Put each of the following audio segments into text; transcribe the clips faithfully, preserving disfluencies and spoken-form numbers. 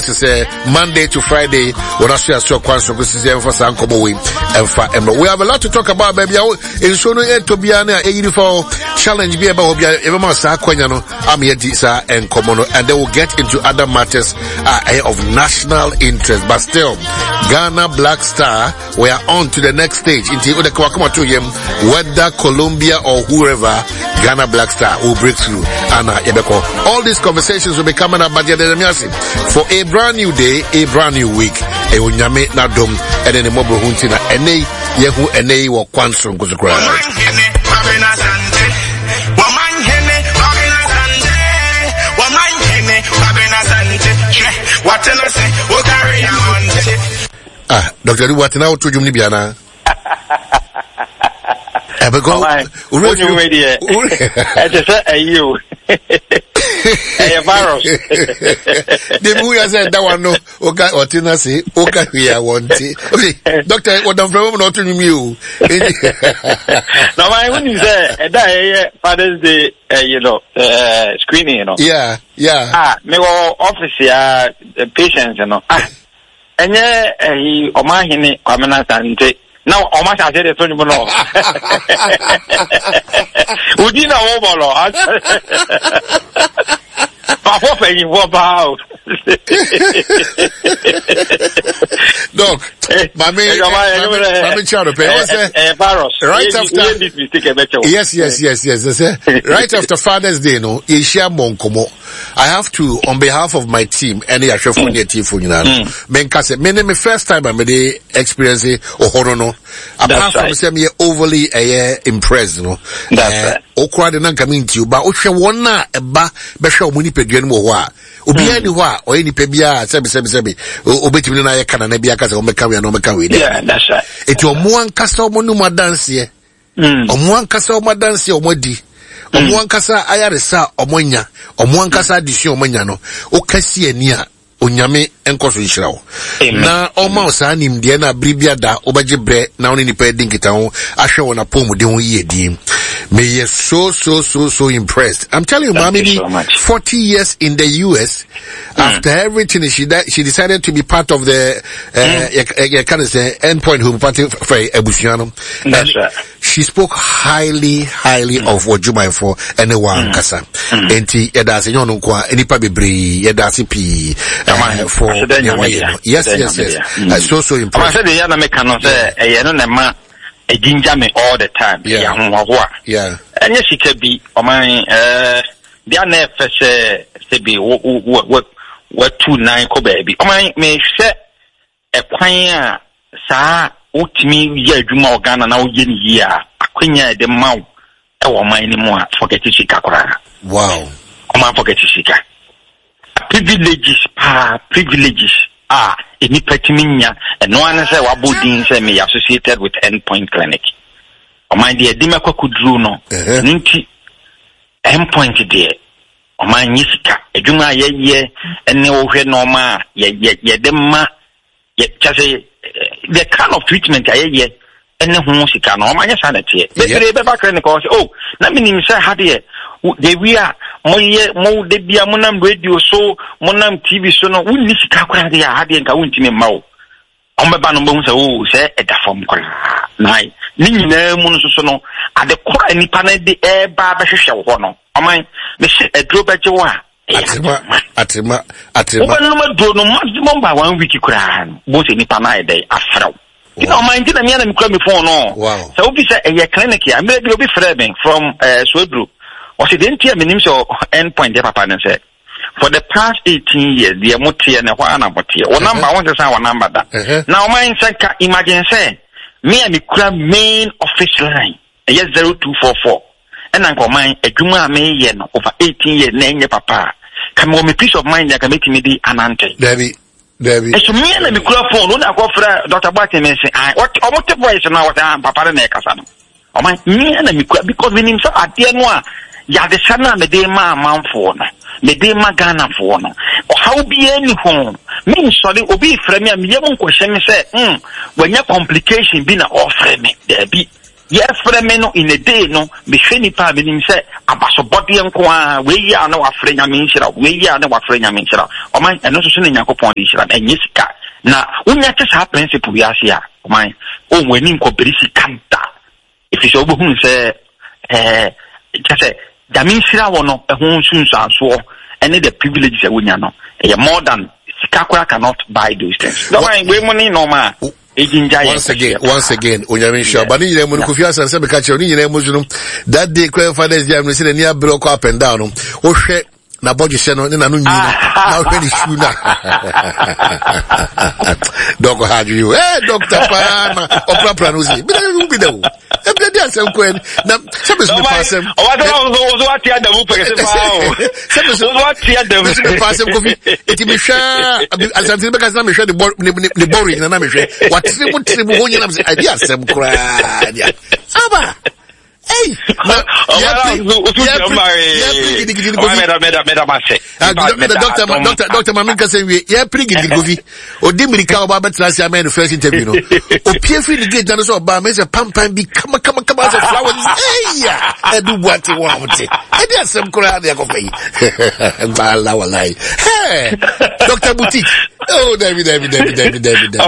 as I say, Monday to Friday, when I see a so constant, this is for some come away and for Emma. We have a lot to talk about, baby. In so no to be an eighty-four challenge, be about Emma Saquano, Amiadisa and Komono, and they will get into other matters uh, of national interest. But still, Ghana Black Star, we are on to the next stage. Into the Kwakama to him, whether Colombia or whoever, Ghana Black Star will break through. And uh, all these conversations will be coming up for a brand new day, a brand new week. E unyame na dom ene ne mobro hunti na ene yehu ene wo kwansoro nkuzukura. Ah, Doctor Ru what now to jumni biana. E be go. Uri you ready? E just say you. A virus. The movie said that one no okay otina say okay we are want okay doctor what am from not to you no my when you say that Father's Day uh, you know uh, screening you know yeah yeah ah me go office ya uh, patients you know ah enye eh o ma hini kwamena sante now o ma say the twenty no udi na wo bolo Papa paying for about. Doc, my man, my man, child, right after. Yes, yes, yes, yes. Right after Father's Day, no, Asia Monkomo. I have to, on behalf of my team, any Ashofonia team for you now. Menkase, me me first time I made the experience or horror no. Apart from saying me overly uh, impressed, no. That's right. Okwa de nan coming to you, but oshe wona eba be hwe omuni peduen mo ho a obi ani ho a o eni pe bia sebe sebe sebe obetimi na ye kana na bia ka se o meka we na o meka we yeah that's right eti omo ankasa omo nu madanse mm omo ankasa omo madanse omo di omo ankasa ayaresa omo nya omo ankasa adisi omo nya no o kasi ani a onyame enkoso yirawo na oma osanim de na bribia da obaje bre na oni nipa dinkita ho ahwe wona pomuden ho yedi. Me yes so so so so impressed. I'm telling you, mommy, so forty years in the U S mm. after everything she de- she decided to be part of the uh mm. kind of say endpoint who party for Ebusiano. That's right. She spoke highly highly mm. of what Jumai for anyone mm. kasa. Enti yeda se nyono kwa enipa bebre yeda se pi for yes yes yes. Mm. Uh, so so impressed. I said the yana make no say e no na ma a ginger me all the time. Yeah. Yeah. And yes, she could be, oh my, uh, the other first, uh, be, what, what, what, two nine, co baby. Oh my, may set a quine, sa, ultimi, yeah, do more Ghana now, yen, yeah, a queen, the mouth, oh my, anymore, forget to see Kakura. Wow. Oh my, forget to see privileges, ah, privileges. Ah, any petiminia, and no one say Wabudin say me associated with Endpoint Clinic. Oh my dear, Dimako could drew no, Ninti Endpoint dear. Oh my Nisika, a Juma ye ye, and no head no ma, ye ye ye demma, ye just the kind of treatment I ye, and no musica, no my sanity. The back clinic also, oh, let me say, how dear. They we are more more de bia monam radio so monam T V so no wonni sika kwara de ya hade nka wonti me mawo omba no bo so o se e da fam kwara nai ni nyina mu no so no ade kwara nipa na de e ba ba hwehwe wo no oman me se edro ba je wo a atema atema atema wo no ma do no maximum ba one week kwara no bo se nipa na e dey afraw. You know, my engineer me na me kwa me phone no. Wow. So obi say e clinic ya me bi obi frame from uh, Swedru. Or she didn't hear me name so endpoint there papa and said for the past eighteen years the motie and one number here one number one say one number that now my say imagine say me and me main office line yes zero two four four and I mine adwuma me ye no over eighteen years na nye papa come me peace of mind ya can make me di anante Debbie Debbie so me and me kura phone no na go fra Doctor Bate me say I what what voice now what papa na kasa no o my me and me kura because we nim so ade no a ya de sana me de ma manfo na me de ma Ghana fo na o how be any home me sorry obi frame me me yem nko hye me say mm wanya complication bi na offer me there be yes for me no in a day no me sheni pa me nim say abaso body enko a we ya na wa frɛ nyame nhyira we ya na wa frɛ nyame nhyira o man eno so so na Nyankopɔn de nhyira enye sika na unya te sa principle wi ase a o man o nwani nkɔbere sika nta if you obo hu say eh just say nyame nhyira wo no ehun sunsanso ene the privileges e wonya no e more than sika kwa cannot buy those things no man we money no ma once again, once again, Onyamisha, but you know, Kofi Assan said, "Because you know, that day, Father's Day, I'm saying, near block up and down. Oh shit, na body channel, na nu now very soon. Doctor had you, eh, Doctor Pana, Opera Pranusi, but I will be there. Every day, some queen. Now, some is the person. Oh, what what the other who pays some is what the other person coffee. It be sure, as I'm saying, because I'm sure the boring, and I'm sure what what idea some cry. Aba. Hey, Doctor Doctor Doctor Maminka say we yeah pretty good govi. Odimirika oba betra say am first interview no. Opie free the gate na so oba me say pam pam bi come come come as flowers. Hey ya. Edu buati wa mte. E dey asem kura dey go pay. Bala walai. Hey, Doctor Boutique. Oh, David, David, David, David, David, David.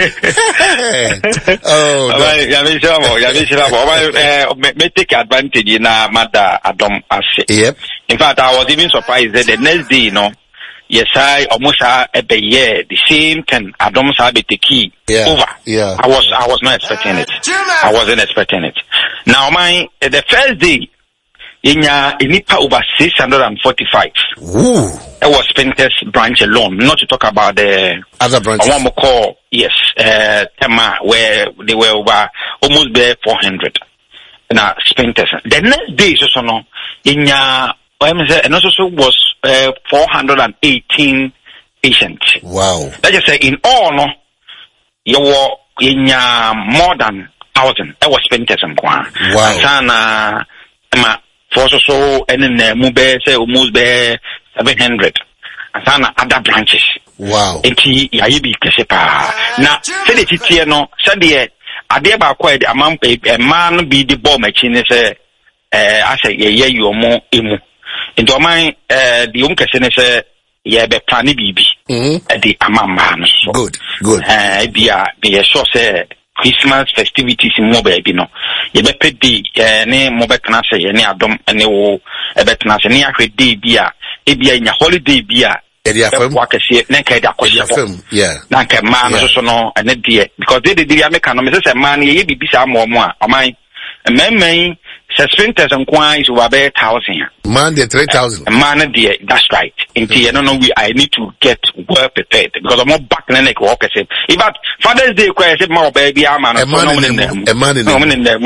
Oh, ya me shamo, ya me shamo. Me take advantage in a matter Adam Ashe. Yep. In fact, I was even surprised that the next day, you know, yes, I almost a year, the same thing, Adam Sabe the key yeah. over. Yeah. I was, I was not expecting it. I wasn't expecting it. Now, my, the first day, in ya, in Nipa over six hundred forty-five. Ooh. It was Spintex branch alone, not to talk about the other branches. I want to call, yes, uh, Tema, where they were over almost there four hundred. Now, Spintex. The next day, so no, in ya, and also was uh, four hundred eighteen patients. Wow. That just say in all, no, you were in ya more than thousand. That was Spintex and Kwan. Wow. Sana, ma, for so, and then move say almost there. seven hundred and some other branches. Wow. Enti ya yibi kesepa. Na se de titie no se de ade ba kwa de amam pe man bi de ball machine se eh ase ye ye yomo emu. Enti o man eh de um kese ne se ye be plan bibi. Mhm. De amam man so. Good. Good. Eh bia be sure say Christmas festivities in mo baby no. Ye be pedi eh ne mo be kana se ye ne adom ne wo e be kana se ne ahwe day bia ebia nya holiday bia area fam wakase na kai da kwaje fam yeah na kai man so so no ene de because they dey America no me say man ye bi bisa mo mo a oman memmen suspenders and quite over a thousand man the three thousand man the that's right in the no no we I need to get well prepared because I'm not back in the work say if at Father's Day quite say more baby I'm a man in them a man in them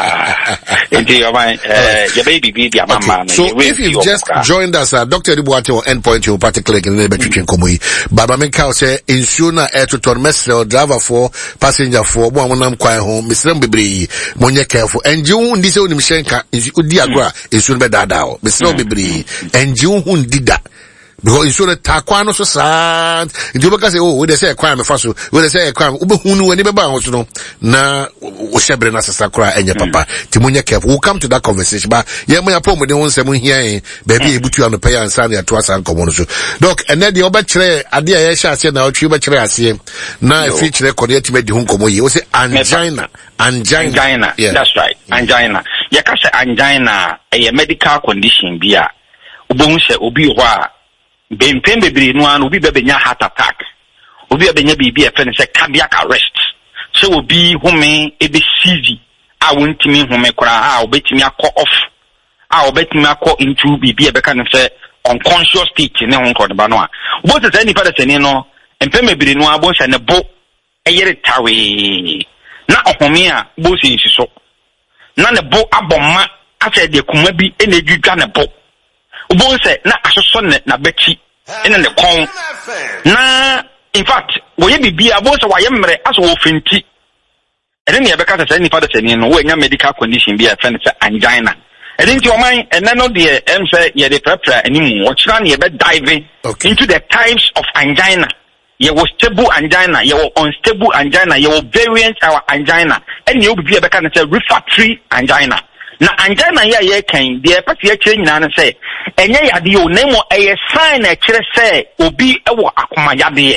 into your mind your baby be the man. So if you've just joined us, uh, Doctor Ribuate or endpoint you particularly in the between Komui Baba Menka say insuna air to turn messenger driver for passenger for one one kwai home Mister Bibri monye careful and you this own Mishenka is Udiagra is soon be dada Mister Bibri and you who did that. Because it's so that Taquano so sad. If you say, oh, they say a crime, faso, when they say a crime, Ubahunu, and Ibaba, also no, na, Ushabrina Sakura and your papa, Timonia Cap, we'll come to that conversation, but yeah, my appointment, with the one seven here, baby, able to on the pay and sign your twice and common. Doc, and then the obatre, Adia Yasha said now, Chubatre, I see, now a feature record to make the Hunkomo, you say angina, angina, yeah, that's right, angina. Yakasa angina, a medical condition, beer, Ubunse, Ubi, Ben Pembe no an obi bebenya heart attack obi bebenya bibi e fe ne se cardiac arrest so obi home e be seize a wontimi home kora a obetimi akọ off a obetimi akọ into bibi e be ka ne se unconscious state ne ho nkọ de ba no a bo se se ni fa de se ni no empembe biri no abo se ne bo e yere tawe na ohome a bo se nsiso na ne bo abomma ase de kuma bi e na edwudwa ne bo Ubon say na asoso ne na beti ene ne kon na in fact wo ye bibia bo say wa ye mre aso wo fenti ene ne be ka say ni father say ni no wo nya medical condition bi a fe ne say angina ene nti o man ene no de em say ye de prepare animu wo kira ne be dive into the types of angina you was stable angina, you were unstable angina, you were variant our angina, and you be a kind of refractory angina. Now angina ya ye can the person change and say, and ya the name a sign a chile say, obi ewo akumayabie.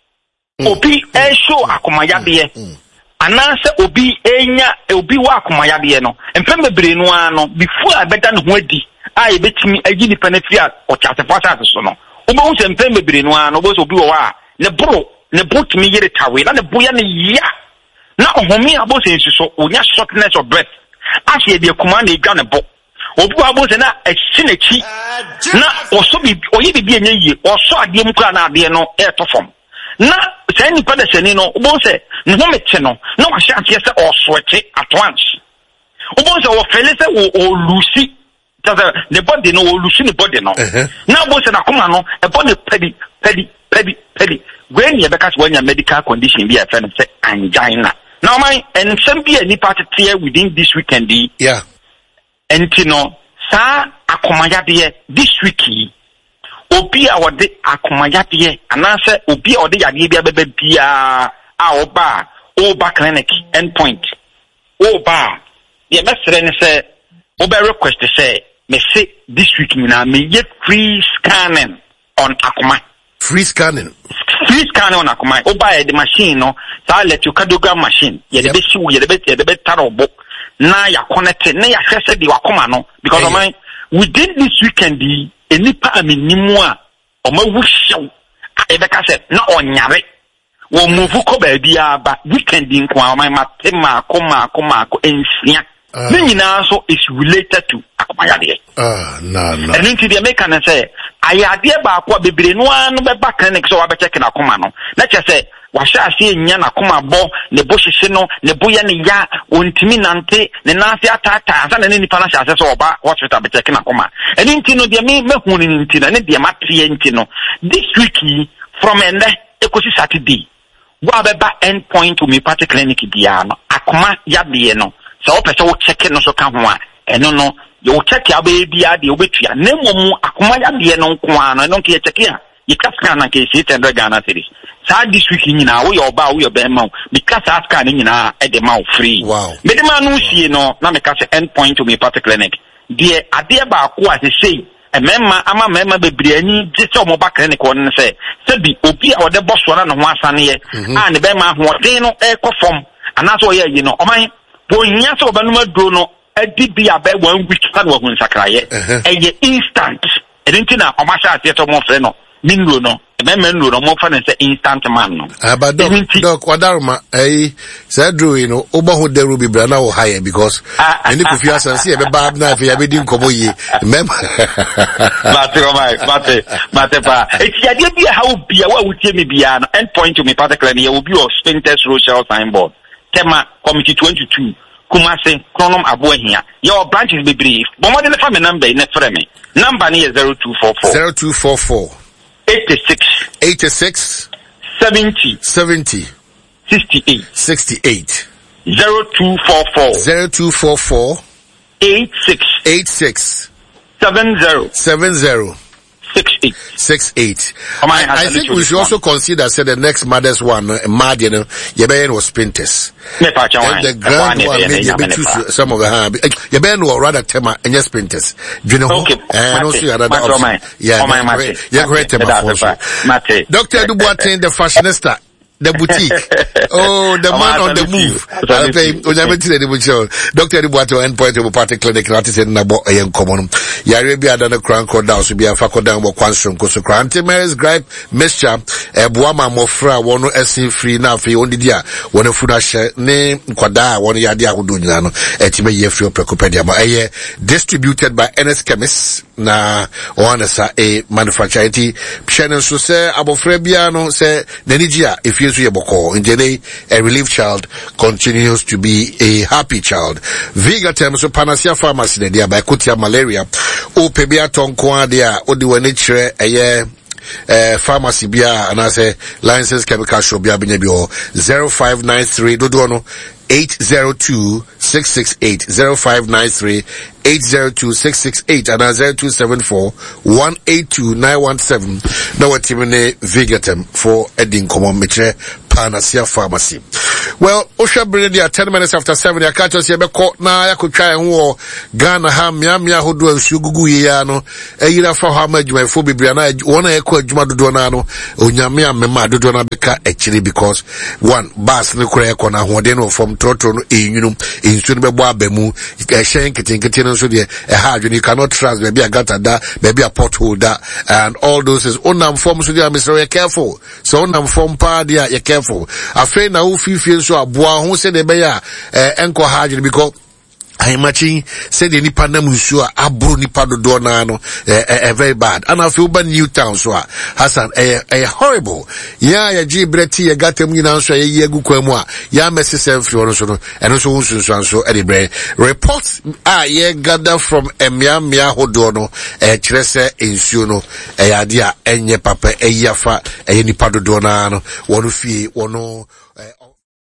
Obi e show akumayabie. Anase obi enya obi wa akumayabie no. Empembe bre no ano before I better no wedi. I bet me a gini penetria or chate fasa so no. Obo se empembe bre no ano bo so obi wa ne bro ne boot me yere tawe na ne boya ne ya. Na ohomi abo se nsuso onya shortness of breath. Ashe de command e dwa ne bo. Obi abo se na echinechi na oso bi oyi bi enye yi oso ade mu kra na ade no e to fom. Na say ni pada seni no obo se ne ho meche no na wa sha ate se osweche at once. Obo se wo fele se wo olusi taza the body no olusi ni body no. Na obo se na koma no e body pedi pedi pedi pedi when you because when your medical condition be a friend say angina. Now my and some be any part here within this weekend. Yeah. And you know, sa akomaya de this week obi a wode akomaya de anase obi a wode yade bia bebe bia a oba oba clinic endpoint oba ye mesre ne say oba request say me say this week na me get free scanning on akoma. Free scanning. Free scanning on akoma. Oba the machine no sa electrocardiogram machine ye de be shi ye de be ye de be tarobo na ya connected na ya hwese de wakoma no because of my within this weekend the enipa amenimu a o ma wuhyew e be ka se na onyare wo move ko ba bia ba weekend nko a my matema akoma akoma ko ensia ni nyina so is related to akomayade. Ah no no. And into the make and say ayade ba akwa bebre no anu be ba clinic so wa be check na akoma no na che say washa ase nya na akoma bo ne bo hyehye no ne bo ya ne ya ontimi nante ne nase atata asa na ne nipa na hyase so oba hospital be check na akoma. And into no de me mehu ni nti na ne de matie nti no this week from ende ekosi Saturday wa be ba end point to me party clinic dia no akoma ya de no so o pese wo check no so ka ho a eno no you check ya baby ya de obetua na momu akoma ya de no nko ano no ke check ya you ka na ke eight hundred Ghana cedis sa this week nyina wo your ba wo your be ma because aska ni nyina e de ma free. Wow. Me de ma no sie no na me ka se end point to me party clinic de ade ba ko a se sei e memma ama memma bebre ani je se o mo ba clinic won se se bi obi a ode boso na no ho asane ye a ne be ma ho den no e ko fom ana so ye yi no o man bo nya se oba no maduro no adi bi abe one week ka no hu nsakraye e ye instant e didn't na o ma sha ase to mo fre no minro no e be men no mo fa ne se instant man no abado doc wadaruma eh say drew you know obo ho deru bi bra na wo high because any kofi asanse e be ba na fe ya be din komo yi mem mate o mai mate mate pa e ti ade bi ha obi a wa wutie me bia no end point to me particularly you will be of Spintex social signboard tema committee twenty-two Kumase Kronom Abuahia. Your branches be brief. But what is the family number in the frame? Number is zero two four four. zero two four four. eighty-six. eighty-six. seventy. seventy. sixty-eight. sixty-eight. zero two four four. zero two four four. eighty-six. eighty-six. seventy. seventy. sixty-eight. sixty-eight. Oh, I, I think we should also consider, say, the next mother's one, uh, Mad, you know, Yeben was Spintex. And the grand one, maybe you choose some of the hand. Yeben or rather Tema and yes, Spintex. You know, okay. And also another option. Yeah, yeah, great Tema. Doctor Dubois, the fashionista. The boutique. Oh, the man on the move. I pay Doctor Dubois and point of party clinic, Latin in Nabo, a young common. Yarabia done a crown called down to be a faco down with Quanstrom, Coso Cranty, Mary's gripe, Mischa, a Buama Mofra, one essay free now for only dear, one of Funash name, Quada, one yadia who do Nano, Etime Yefio Precopedia, a year distributed by N S Chemists, na, one as a manufacturer. Shannon so say, Abofrebiano say, Nenijia, if you in Jene, a relief child continues to be a happy child. Viga terms of Panacea Pharmacy, there by Kutia Malaria, O Pebia Tonkoa, there, O Duanitre, a year, uh, pharmacy bia, and I say, license chemical shop, bia, zero five nine three, Dodono, eight zero two, six six eight, zero five nine three, eight zero two, six six eight and zero two seven four, one eight two, nine one seven. Now what timene Vigatem for Edin Common Mitre Panasia Pharmacy. Well, Osha Brady ten minutes after seven, I catch us here court now. I could try and war Ghana Ham Yamia who do Sugugu Yano, a year for how much my phobia Briana, one echo Jumadu Donano, Unyamia Mema Dudona Beka actually because one Bas Nucrea Kona Wadeno from Troton in you know in Sunbeba Bemu, a shank it in Katina Sudia, a hard you cannot trust, maybe a gata da, maybe a pothole da, and all those is unam form Sudia, Mister You're careful. So unam form padia, you're careful. I feel now if you feel so a boy who said the bear, eh, enko hard because I imagine said the nipa na musua abro nipa do do na no eh, eh, very bad. And I feel by Newtown so Hassan eh, eh, horrible. Yeah, ya ji breti ya gatem nyina so ye gu kwemu a ya message sem fi ono so no eno so unsu so so e bre reports ah ye gather from emia mia hodo no eh kire se ensuo no eh ade a enye papa eh yafa eh nipa do do na no wono fie wono eh,